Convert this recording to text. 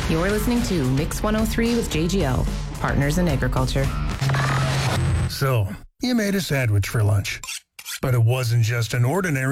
You're listening to Mix 103 with JGL, partners in agriculture. So, you made a sandwich for lunch. But it wasn't just an ordinary